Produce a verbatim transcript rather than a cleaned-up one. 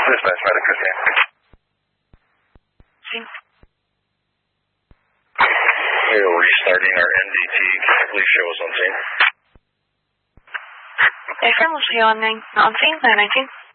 Dispatch medical team. Sí. We are restarting our N D T. Can you please show us on scene? Affirmative, on scene, nine nineteen.